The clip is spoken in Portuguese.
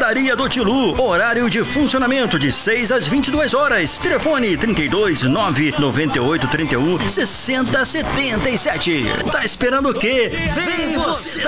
Pizzaria do Tilu. Horário de funcionamento de 6 às 22 horas. Telefone 32 998 31 60 77. Tá esperando o quê? Vem você